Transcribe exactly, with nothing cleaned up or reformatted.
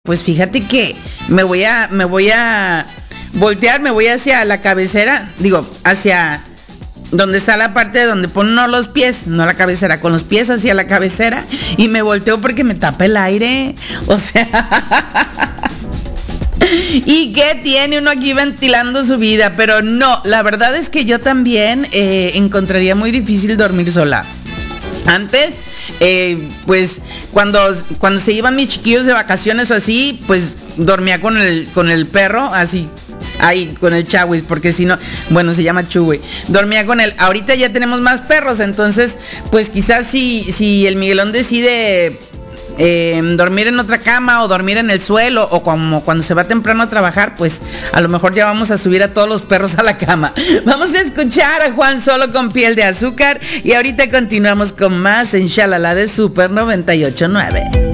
Pues fíjate que me voy a, me voy a voltear, me voy hacia la cabecera, digo, hacia donde está la parte de donde pone uno los pies, no la cabecera, con los pies hacia la cabecera, y me volteo porque me tapa el aire, o sea... ¿Y qué tiene uno aquí ventilando su vida? Pero no, la verdad es que yo también eh, encontraría muy difícil dormir sola. Antes, eh, pues cuando, cuando se iban mis chiquillos de vacaciones o así, pues dormía con el, con el perro, así, ahí, con el Chawis, porque si no, bueno, se llama Chuy, dormía con él. Ahorita ya tenemos más perros, entonces, pues quizás si, si el Miguelón decide... Eh, dormir en otra cama o dormir en el suelo o como cuando se va temprano a trabajar, pues a lo mejor ya vamos a subir a todos los perros a la cama. Vamos a escuchar a Juan Solo con Piel de Azúcar y ahorita continuamos con más en Shalala de Super noventa y ocho punto nueve.